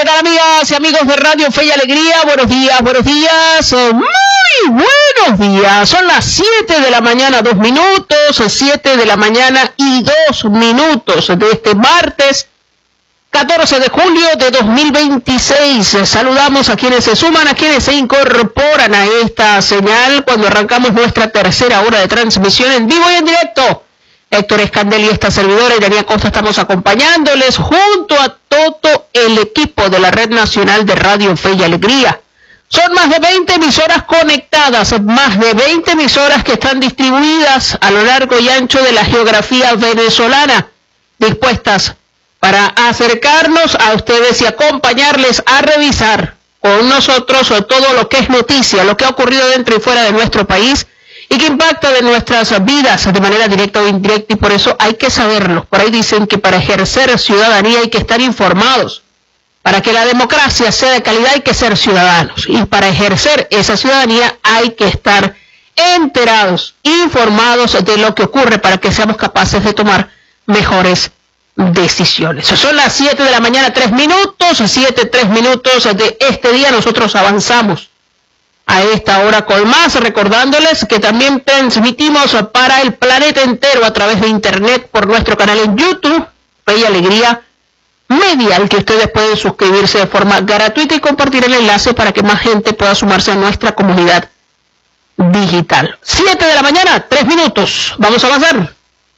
¿Qué tal, amigas y amigos de Radio Fe y Alegría? Buenos días, muy buenos días. Son las 7 de la mañana, 2 minutos, 7 de la mañana y 2 minutos de este martes 14 de julio de 2026. Saludamos a quienes se suman, a quienes se incorporan a esta señal cuando arrancamos nuestra tercera hora de transmisión en vivo y en directo. Héctor Escandel y esta servidora, Iranía Costa, estamos acompañándoles junto a todo el equipo de la Red Nacional de Radio Fe y Alegría. Son más de 20 emisoras conectadas, más de 20 emisoras que están distribuidas a lo largo y ancho de la geografía venezolana, dispuestas para acercarnos a ustedes y acompañarles a revisar con nosotros todo lo que es noticia, lo que ha ocurrido dentro y fuera de nuestro país, y que impacta de nuestras vidas de manera directa o indirecta, y por eso hay que saberlo. Por ahí dicen que para ejercer ciudadanía hay que estar informados. Para que la democracia sea de calidad hay que ser ciudadanos, y para ejercer esa ciudadanía hay que estar enterados, informados de lo que ocurre para que seamos capaces de tomar mejores decisiones. Son las 7 de la mañana, 3 minutos, 3 minutos de este día. Nosotros avanzamos a esta hora con más, recordándoles que también transmitimos para el planeta entero a través de internet por nuestro canal en YouTube, Fe y Alegría Media, al que ustedes pueden suscribirse de forma gratuita y compartir el enlace para que más gente pueda sumarse a nuestra comunidad digital. 7 de la mañana, 3 minutos. Vamos a avanzar.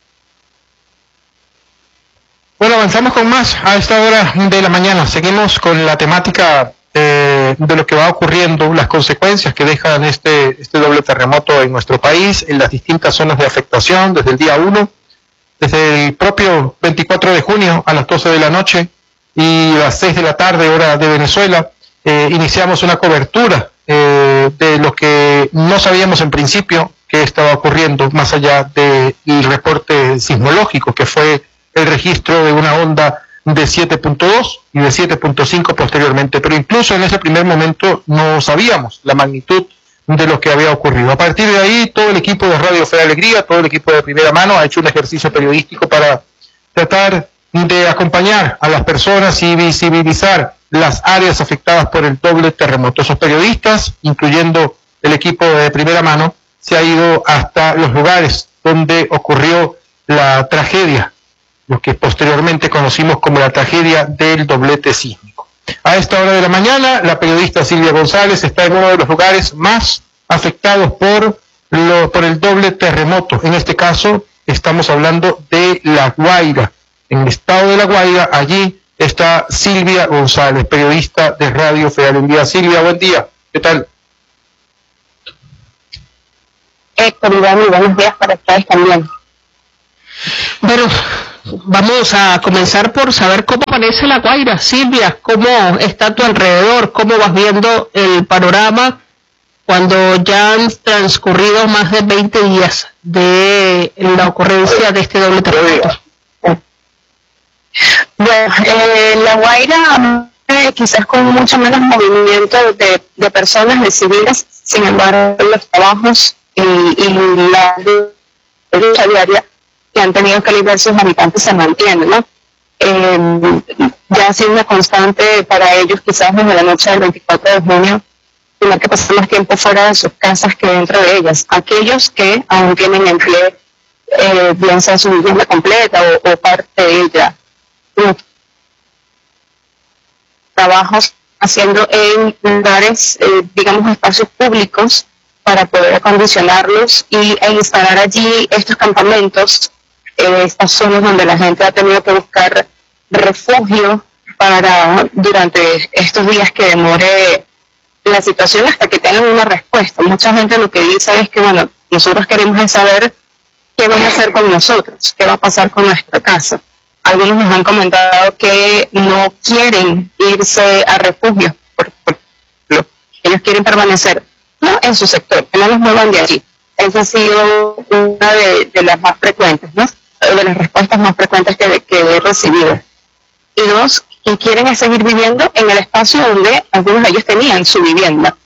Bueno, avanzamos con más a esta hora de la mañana. Seguimos con la temática de lo que va ocurriendo, las consecuencias que dejan este doble terremoto en nuestro país, en las distintas zonas de afectación, desde el día 1, desde el propio 24 de junio a las 12 de la noche y a las 6 de la tarde, hora de Venezuela, iniciamos una cobertura de lo que no sabíamos en principio que estaba ocurriendo, más allá del reporte sismológico, que fue el registro de una onda de 7.2 y de 7.5 posteriormente, pero incluso en ese primer momento no sabíamos la magnitud de lo que había ocurrido. A partir de ahí, todo el equipo de Radio Fe y Alegría, todo el equipo de Primera Mano ha hecho un ejercicio periodístico para tratar de acompañar a las personas y visibilizar las áreas afectadas por el doble terremoto. Esos periodistas, incluyendo el equipo de Primera Mano, se ha ido hasta los lugares donde ocurrió la tragedia, lo que posteriormente conocimos como la tragedia del doblete sísmico. A esta hora de la mañana, la periodista Silvia González está en uno de los lugares más afectados por el doble terremoto. En este caso, estamos hablando de La Guaira. En el estado de La Guaira, allí está Silvia González, periodista de Radio Fe y Alegría. Silvia, buen día. ¿Qué tal? Héctor, buenos días para ustedes también. Bueno, vamos a comenzar por saber cómo amanece La Guaira. Silvia, ¿cómo está a tu alrededor? ¿Cómo vas viendo el panorama cuando ya han transcurrido más de 20 días de la ocurrencia de este doble terremoto? Bueno, La Guaira quizás con mucho menos movimiento de personas, de civiles, sin embargo los trabajos y la lucha diaria que han tenido que librar sus habitantes se mantienen, ¿no? Ya ha sido una constante para ellos, quizás desde la noche del 24 de junio, tener que pasar más tiempo fuera de sus casas que dentro de ellas. Aquellos que aún tienen empleo, bien sea su vivienda completa o parte de ella, trabajos haciendo en lugares, digamos, espacios públicos para poder acondicionarlos e instalar allí estos campamentos, estas zonas donde la gente ha tenido que buscar refugio durante estos días que demore la situación hasta que tengan una respuesta. Mucha gente lo que dice es que, bueno, nosotros queremos saber qué van a hacer con nosotros, qué va a pasar con nuestra casa. Algunos nos han comentado que no quieren irse a refugio, porque ellos quieren permanecer en su sector, que no los muevan de allí. Esa ha sido una de las más frecuentes, ¿no? De las respuestas más frecuentes que he recibido. Y dos, que quieren seguir viviendo en el espacio donde algunos de ellos tenían su vivienda.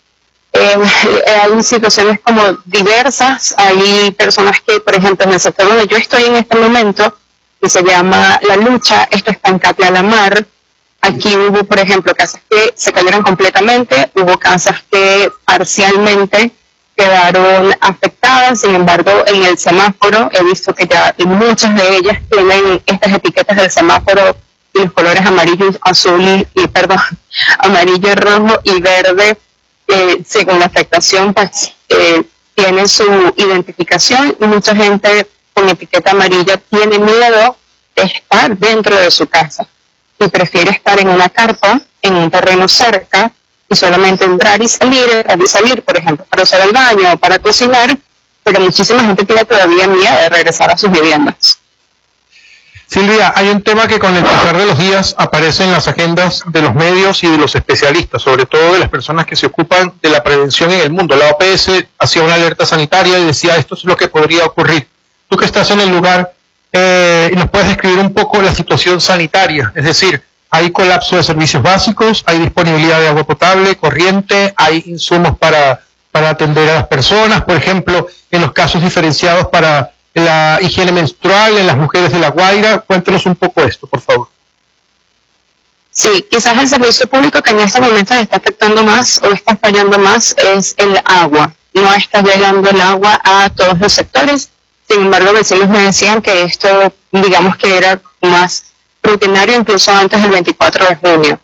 Hay situaciones como diversas, hay personas que, por ejemplo, en el sector donde yo estoy en este momento, que se llama La Lucha, esto está en Capialamar, Aquí hubo, por ejemplo, casas que se cayeron completamente, hubo casas que parcialmente quedaron afectadas. Sin embargo, en el semáforo he visto que ya muchas de ellas tienen estas etiquetas del semáforo y los colores amarillo, azul amarillo, rojo y verde, según la afectación, pues tienen su identificación, y mucha gente con etiqueta amarilla tiene miedo de estar dentro de su casa y prefiere estar en una carpa, en un terreno cerca, y solamente entrar y salir, por ejemplo, para usar el baño o para cocinar, pero muchísima gente tiene todavía miedo de regresar a sus viviendas. Silvia, hay un tema que con el pasar de los días aparece en las agendas de los medios y de los especialistas, sobre todo de las personas que se ocupan de la prevención en el mundo. La OPS hacía una alerta sanitaria y decía esto es lo que podría ocurrir. Tú que estás en el lugar, ¿nos puedes describir un poco la situación sanitaria? Es decir, ¿hay colapso de servicios básicos? ¿Hay disponibilidad de agua potable, corriente? ¿Hay insumos para atender a las personas? Por ejemplo, en los casos diferenciados para la higiene menstrual en las mujeres de La Guaira. Cuéntanos un poco esto, por favor. Sí, quizás el servicio público que en este momento está afectando más o está fallando más es el agua. No está llegando el agua a todos los sectores. Sin embargo, vecinos me decían que esto, digamos que era más rutinario incluso antes del 24 de junio.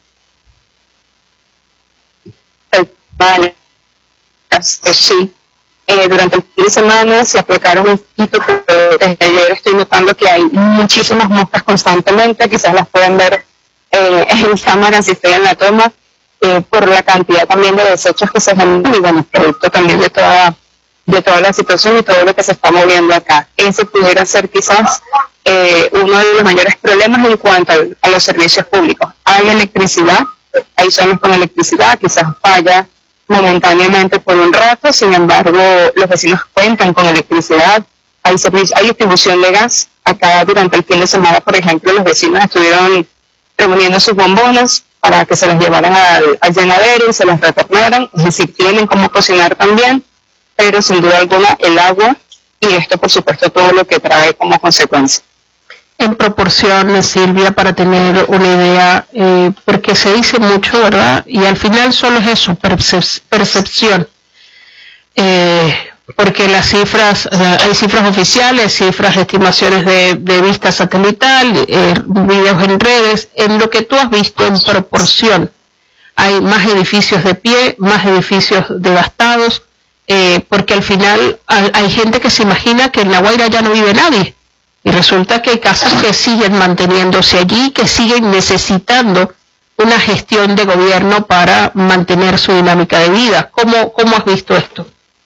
Vale, sí. Durante el fin de semana se aplicaron un poquito, pero desde ayer estoy notando que hay muchísimas moscas constantemente, quizás las pueden ver en cámara si estoy en la toma, por la cantidad también de desechos que se generan y bueno, producto también de toda la situación y todo lo que se está moviendo acá. Ese pudiera ser quizás uno de los mayores problemas en cuanto a los servicios públicos. Hay electricidad, hay zonas con electricidad, quizás falla momentáneamente por un rato, sin embargo los vecinos cuentan con electricidad, hay distribución de gas. Acá durante el fin de semana, por ejemplo, los vecinos estuvieron reuniendo sus bombonas para que se las llevaran al llenadero y se las retornaran, es decir, tienen cómo cocinar también, pero sin duda alguna el agua y esto por supuesto todo lo que trae como consecuencia. En proporción, Silvia, para tener una idea, porque se dice mucho, ¿verdad? Y al final solo es eso, percepción. Porque las cifras, hay cifras oficiales, cifras de estimaciones de vista satelital, videos en redes, en lo que tú has visto en proporción. Hay más edificios de pie, más edificios devastados, porque al final hay gente que se imagina que en La Guaira ya no vive nadie. Y resulta que hay casas que siguen manteniéndose allí, que siguen necesitando una gestión de gobierno para mantener su dinámica de vida. ¿Cómo has visto esto?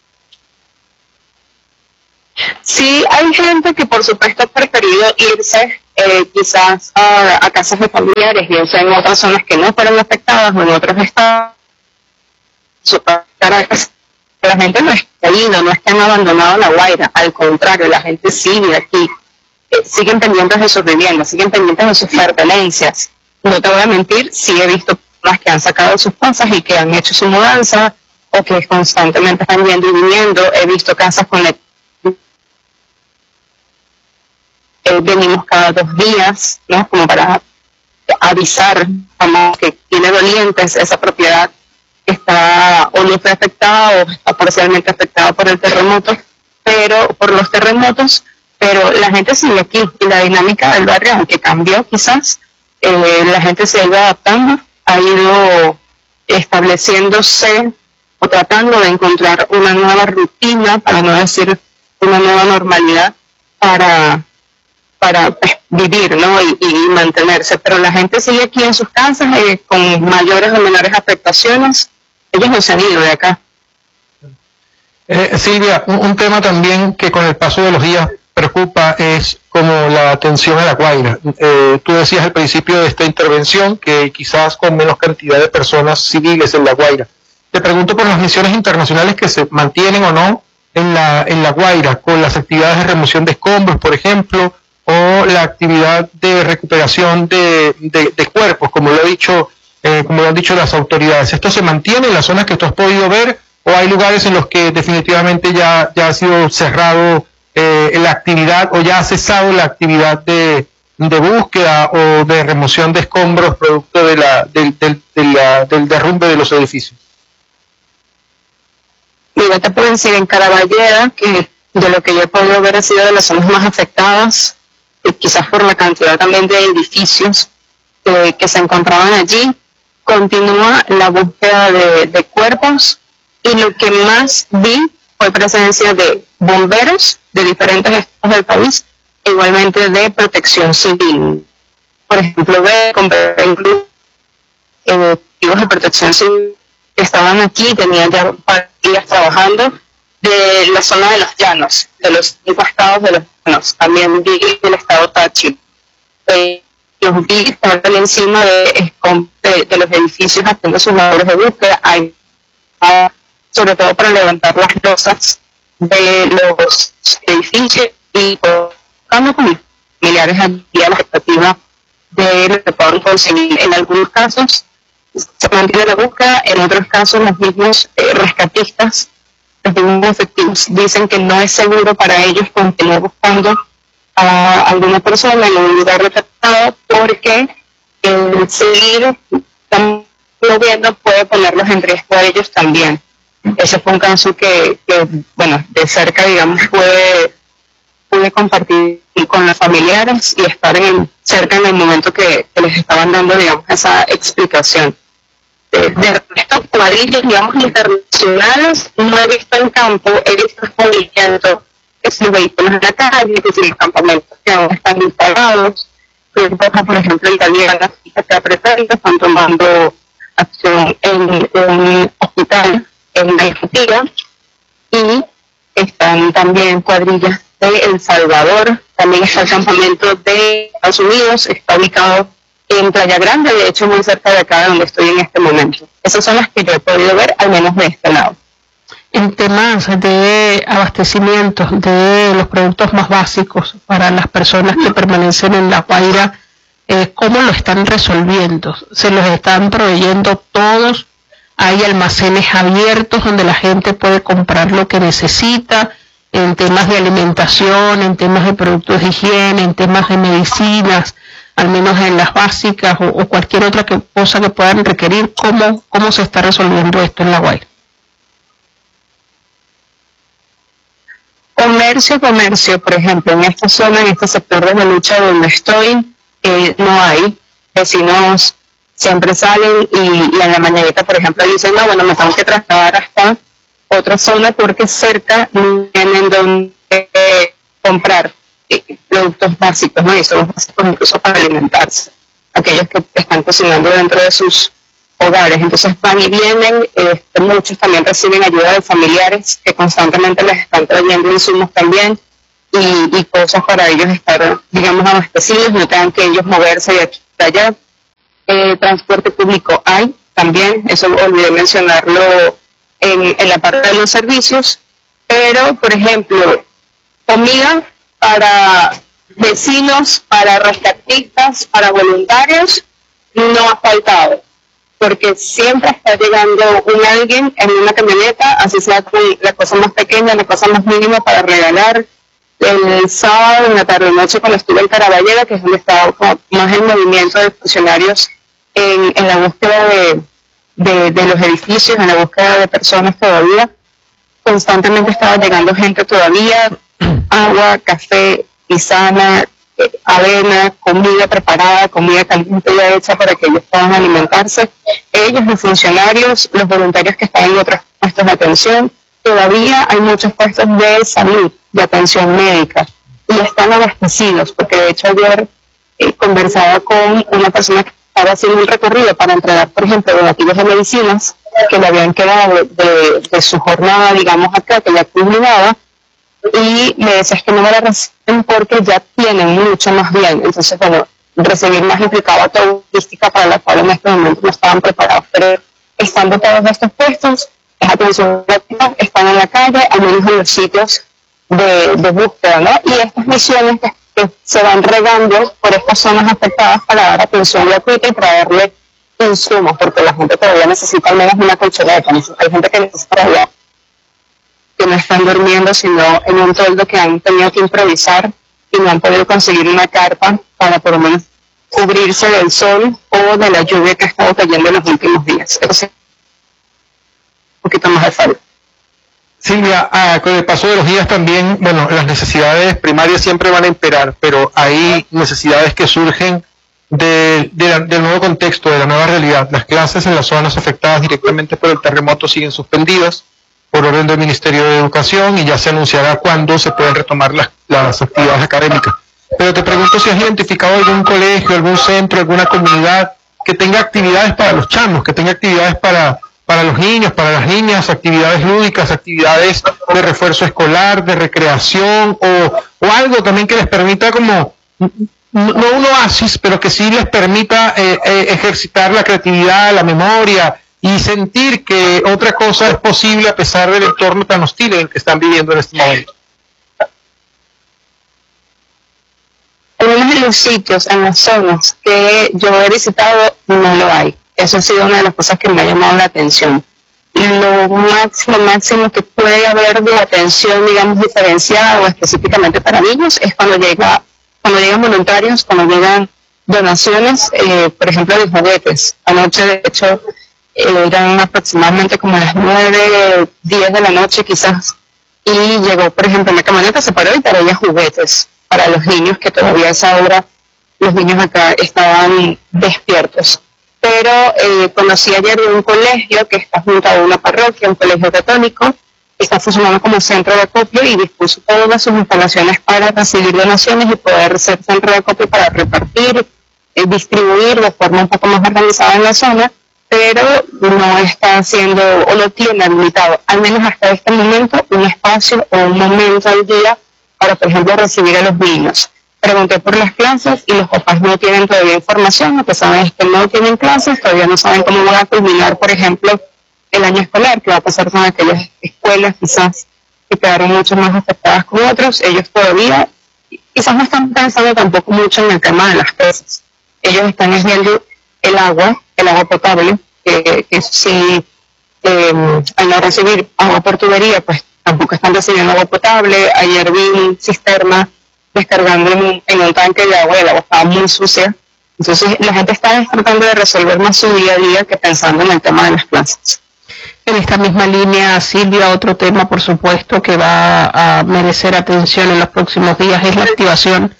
Sí, hay gente que por supuesto ha preferido irse quizás a casas de familiares, bien sea en otras zonas que no fueron afectadas o en otros estados. La gente no está ido, no es que han abandonado La Guaira, al contrario, la gente sigue aquí. Siguen pendientes de sus viviendas, siguen pendientes de sus pertenencias. No te voy a mentir, sí he visto personas que han sacado sus cosas y que han hecho su mudanza o que constantemente están yendo y viniendo. He visto casas con venimos cada 2 días, ¿no? Como para avisar como que tiene dolientes esa propiedad que está o no fue afectada o está parcialmente afectada por el terremoto, pero por los terremotos. Pero la gente sigue aquí y la dinámica del barrio, aunque cambió quizás, la gente se ha ido adaptando, ha ido estableciéndose o tratando de encontrar una nueva rutina, para no decir una nueva normalidad, para vivir, ¿no? y mantenerse. Pero la gente sigue aquí en sus casas con mayores o menores afectaciones. Ellos no se han ido de acá. Silvia, un tema también que con el paso de los días preocupa es como la atención a La Guaira. Tú decías al principio de esta intervención que quizás con menos cantidad de personas civiles en La Guaira. Te pregunto por las misiones internacionales que se mantienen o no en La Guaira, con las actividades de remoción de escombros, por ejemplo, o la actividad de recuperación de cuerpos, como lo han dicho las autoridades. ¿Esto se mantiene en las zonas que tú has podido ver o hay lugares en los que definitivamente ya ha sido cerrado la actividad o ya ha cesado la actividad de de búsqueda o de remoción de escombros producto del derrumbe de los edificios? Mira, te puedo decir, en Caraballeda, que de lo que yo he podido ver ha sido de las zonas más afectadas, quizás por la cantidad también de edificios que se encontraban allí, continúa la búsqueda de cuerpos, y lo que más vi fue presencia de bomberos de diferentes estados del país, igualmente de protección civil. Por ejemplo, compré equipos de protección civil que estaban aquí, tenían ya días trabajando, de la zona de los llanos, de los 5 estados de los llanos. También vi el estado Táchira. Los vi estaban encima de los edificios haciendo sus labores de búsqueda, sobre todo para levantar las losas de los edificios y buscando con familiares aquí a la expectativa de lo que puedan conseguir. En algunos casos se mantiene la búsqueda, en otros casos los mismos rescatistas, los mismos efectivos, dicen que no es seguro para ellos continuar buscando a alguna persona en un lugar retratado, porque el seguir moviendo puede ponerlos en riesgo a ellos también. Ese fue un caso que bueno, de cerca, digamos, pude compartir con los familiares y estar cerca en el momento que les estaban dando, digamos, esa explicación. De estos cuadrillas, digamos, internacionales, no he visto en campo, he visto movimiento, es los vehículos en la calle, que los campamentos que aún están instalados, por ejemplo, italianas que apretando, están tomando acción en un hospital en Argentina, y están también cuadrillas de El Salvador, también está el campamento de Estados Unidos, está ubicado en Playa Grande, de hecho muy cerca de acá donde estoy en este momento. Esas son las que yo he podido ver, al menos de este lado. En temas de abastecimiento de los productos más básicos para las personas que permanecen en La Guaira, ¿cómo lo están resolviendo? ¿Se los están proveyendo todos? ¿Hay almacenes abiertos donde la gente puede comprar lo que necesita en temas de alimentación, en temas de productos de higiene, en temas de medicinas, al menos en las básicas o cualquier otra cosa que puedan requerir? ¿Cómo se está resolviendo esto en La Guaira? Comercio, por ejemplo, en esta zona, en este sector de la lucha donde estoy, no hay. Vecinos siempre salen y en la mañanita, por ejemplo, dicen, no, bueno, me tengo que trasladar hasta otra zona porque cerca tienen donde comprar productos básicos, ¿no? Y son básicos incluso para alimentarse, aquellos que están cocinando dentro de sus hogares. Entonces van y vienen, muchos también reciben ayuda de familiares que constantemente les están trayendo insumos también y cosas para ellos estar, digamos, abastecidos, no tengan que ellos moverse de aquí a allá. Transporte público hay también, eso olvidé mencionarlo en la parte de los servicios, pero por ejemplo, comida para vecinos, para rescatistas, para voluntarios, no ha faltado, porque siempre está llegando alguien en una camioneta, así sea con la cosa más pequeña, la cosa más mínima para regalar. El sábado, en la tarde-noche, cuando estuve en Caraballeda, que es donde estaba más el movimiento de funcionarios en la búsqueda de los edificios, en la búsqueda de personas todavía, constantemente estaba llegando gente todavía, agua, café, tisana, avena, comida preparada, comida caliente ya hecha para que ellos puedan alimentarse. Ellos, los funcionarios, los voluntarios que están en otros puestos de atención, todavía hay muchos puestos de salud, de atención médica, y están abastecidos, porque de hecho ayer conversaba con una persona que estaba haciendo un recorrido para entregar, por ejemplo, donativos de medicinas que le habían quedado de su jornada, digamos, acá, que ya culminaba, y me decía que no me la reciben porque ya tienen mucho más bien. Entonces, bueno, recibir más implicaba toda logística para la cual en este momento no estaban preparados, pero estando todos estos puestos, es atención práctica, están en la calle, al menos en los sitios de búsqueda, ¿no? Y estas misiones que se van regando por estas zonas afectadas para dar atención gratuita y traerle insumos, porque la gente todavía necesita al menos una colchoneta. Hay gente que necesita todavía, que no están durmiendo, sino en un toldo que han tenido que improvisar y no han podido conseguir una carpa para por lo menos cubrirse del sol o de la lluvia que ha estado cayendo en los últimos días. Entonces, un poquito más de falta. Silvia, con el paso de los días también, bueno, las necesidades primarias siempre van a imperar, pero hay necesidades que surgen del nuevo contexto, de la nueva realidad. Las clases en las zonas afectadas directamente por el terremoto siguen suspendidas por orden del Ministerio de Educación y ya se anunciará cuándo se pueden retomar las actividades académicas. Pero te pregunto si has identificado algún colegio, algún centro, alguna comunidad que tenga actividades para los chamos, que tenga actividades para los niños, para las niñas, actividades lúdicas, actividades de refuerzo escolar, de recreación o algo también que les permita como, no un oasis, pero que sí les permita ejercitar la creatividad, la memoria y sentir que otra cosa es posible a pesar del entorno tan hostil en el que están viviendo en este momento. En los sitios, en las zonas que yo he visitado, no lo hay. Eso ha sido una de las cosas que me ha llamado la atención. Lo máximo que puede haber de atención, digamos, diferenciada o específicamente para niños es cuando llegan voluntarios, cuando llegan donaciones, por ejemplo, de juguetes. Anoche, de hecho, eran aproximadamente como las 9, 10 de la noche quizás, y llegó, por ejemplo, una camioneta, se paró y traía juguetes para los niños, que todavía a esa hora los niños acá estaban despiertos. Pero conocí ayer de un colegio que está junto a una parroquia, un colegio católico, está funcionando como centro de acopio y dispuso todas sus instalaciones para recibir donaciones y poder ser centro de acopio para repartir, distribuir de forma un poco más organizada en la zona, pero no está haciendo o no tiene habilitado, al menos hasta este momento, un espacio o un momento al día para, por ejemplo, recibir a los niños. Pregunté por las clases y los papás no tienen todavía información, a pesar de que no tienen clases, todavía no saben cómo van a culminar, por ejemplo, el año escolar, que va a pasar con aquellas escuelas quizás que quedaron mucho más afectadas con otros. Ellos todavía quizás no están pensando tampoco mucho en el tema de las clases. Ellos están viendo el agua potable, que sí, al no recibir agua por tubería, pues tampoco están recibiendo agua potable. Ayer vi un cisterna descargando en un tanque de agua y el agua estaba muy sucia. Entonces la gente está tratando de resolver más su día a día que pensando en el tema de las clases. En esta misma línea, Silvia, otro tema, por supuesto, que va a merecer atención en los próximos días es la activación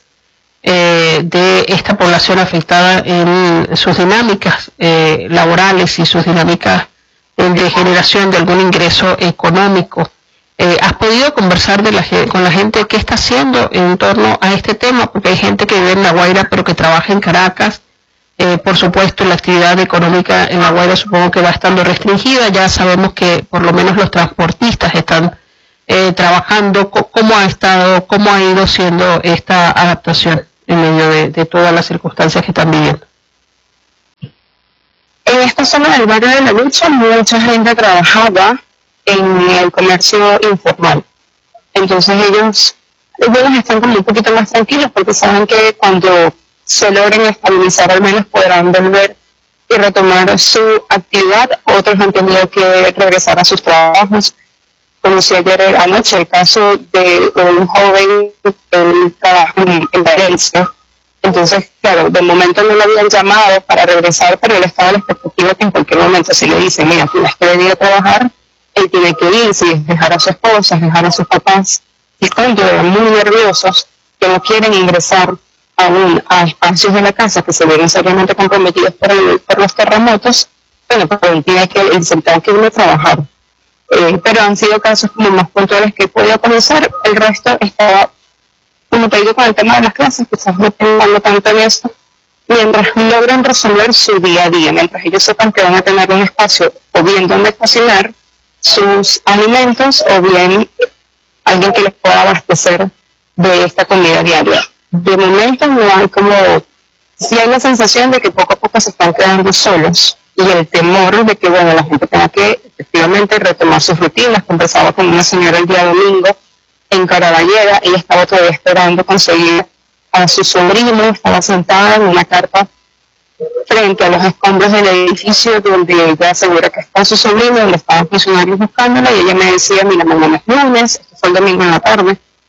de esta población afectada en sus dinámicas laborales y sus dinámicas de generación de algún ingreso económico. ¿Has podido conversar con la gente qué está haciendo en torno a este tema? Porque hay gente que vive en La Guaira pero que trabaja en Caracas. Por supuesto, la actividad económica en La Guaira supongo que va estando restringida. Ya sabemos que por lo menos los transportistas están trabajando. ¿Cómo ha ido siendo esta adaptación en medio de todas las circunstancias que están viviendo? En esta zona del barrio de La Lucha, mucha gente trabajaba en el comercio informal. Entonces ellos están como un poquito más tranquilos porque saben que cuando se logren estabilizar al menos podrán volver y retomar su actividad. Otros han tenido que regresar a sus trabajos. Conocí ayer anoche el caso de un joven que trabaja en Valencia. Entonces, claro, de momento no lo habían llamado para regresar, pero él estaba a la expectativa que en cualquier momento si le dicen, mira, tienes que venir a trabajar, él tiene que irse, dejar a su esposa, dejar a sus papás. Y están muy nerviosos, que no quieren ingresar aún a espacios de la casa que se ven seriamente comprometidos por los terremotos. Bueno, pues él tiene que intentar que uno trabajar. Pero han sido casos como más puntuales que he podido conocer. El resto estaba, como te digo, con el tema de las clases, quizás no pensando tanto en eso, mientras logran resolver su día a día, mientras ellos sepan que van a tener un espacio o bien donde cocinar sus alimentos o bien alguien que les pueda abastecer de esta comida diaria. De momento no hay sí hay la sensación de que poco a poco se están quedando solos y el temor de que, bueno, la gente tenga que efectivamente retomar sus rutinas. Conversaba con una señora el día domingo en Caraballera, ella estaba todavía esperando conseguir a su sobrino, estaba sentada en una carpa frente a los escombros del edificio donde ella asegura que está su sobrino, donde estaban funcionarios buscándola, y ella me decía, mira, mañana es lunes, esto fue el domingo en la tarde,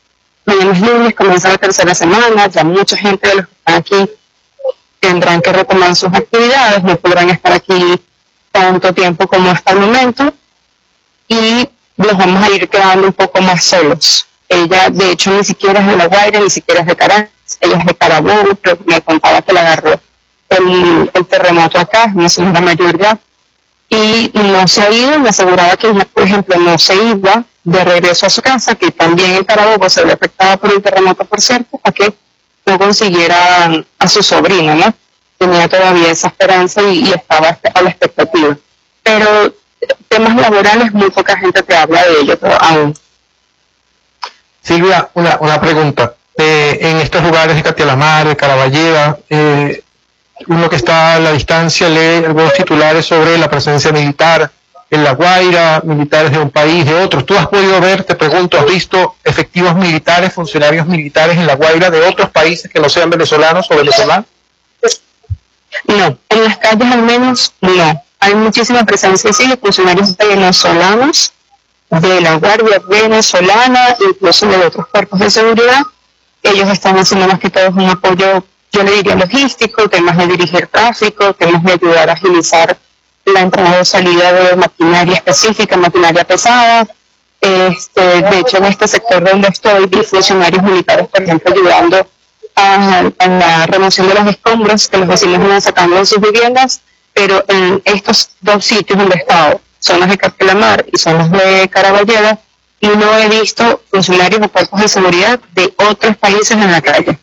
mañana es lunes, comienza la tercera semana, ya mucha gente de los que están aquí tendrán que retomar sus actividades, no podrán estar aquí tanto tiempo como hasta el momento, y los vamos a ir quedando un poco más solos. Ella, de hecho, ni siquiera es de La Guaira, ni siquiera es de Caracas, ella es de Carabobo, pero me contaba que le agarró el terremoto acá, es una señora mayor ya, y no se ha ido, me aseguraba que ella, por ejemplo, no se iba de regreso a su casa, que también en Carabobo se ve afectada por el terremoto, por cierto, a que no consiguiera a su sobrino, ¿no? Tenía todavía esa esperanza y estaba a la expectativa. Pero temas laborales, muy poca gente te habla de ello aún. Silvia, una pregunta. En estos lugares de Catialamar, de Caraballeda, uno que está a la distancia lee algunos titulares sobre la presencia militar en La Guaira, militares de un país, de otros. ¿Tú has podido ver, te pregunto, has visto efectivos militares, funcionarios militares en La Guaira de otros países que no sean venezolanos o venezolanos? No, en las calles al menos no. Hay muchísima presencia, sí, de funcionarios venezolanos, de la Guardia Venezolana, incluso de otros cuerpos de seguridad. Ellos están haciendo más que todo un apoyo, yo le diría logístico, temas de dirigir tráfico, temas de ayudar a agilizar la entrada o salida de maquinaria específica, maquinaria pesada. De hecho, en este sector donde estoy, vi funcionarios militares, por ejemplo, ayudando a la remoción de los escombros que los vecinos iban sacando de sus viviendas, pero en estos dos sitios donde he estado, zonas de Catialamar y zonas de Caraballeda, y no he visto funcionarios o cuerpos de seguridad de otros países en la calle.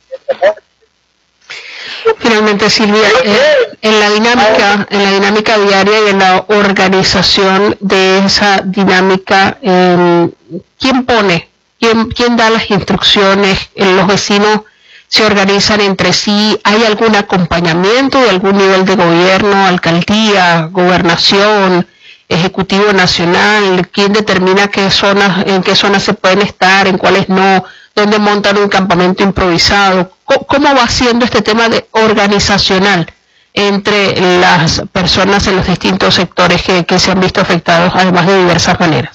Finalmente, Silvia, en la dinámica diaria y en la organización de esa dinámica, ¿quién pone? ¿Quién da las instrucciones? ¿Los vecinos se organizan entre sí? ¿Hay algún acompañamiento de algún nivel de gobierno, alcaldía, gobernación, ejecutivo nacional? ¿Quién determina en qué zonas se pueden estar, en cuáles no? ¿Dónde montan un campamento improvisado? ¿Cómo va siendo este tema de organizacional entre las personas en los distintos sectores que se han visto afectados, además de diversas maneras?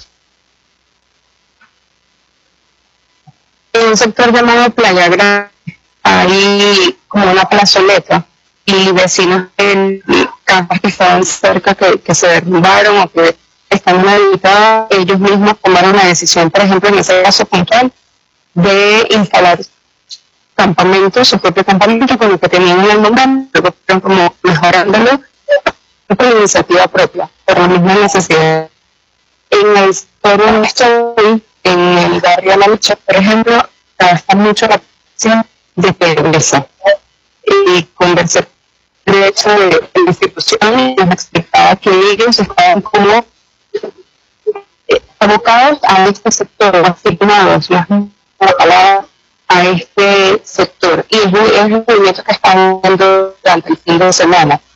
En un sector llamado Playa Grande hay como una plazoleta y vecinos en casas que estaban cerca que se derrumbaron o que están inhabilitadas, ellos mismos tomaron la decisión, por ejemplo, en ese caso puntual, de instalar campamentos, su propio campamento con lo que tenían en el momento, luego fueron como mejorándolo por iniciativa propia, por la misma necesidad. En el sector donde estoy, en el barrio La Lucha, por ejemplo, trabaja mucho la presión de pobreza. Y conversé de hecho de la institución y nos explicaba que ellos estaban como abocados a este sector, asignados a este sector, y es un movimiento que están viendo durante el fin de semana.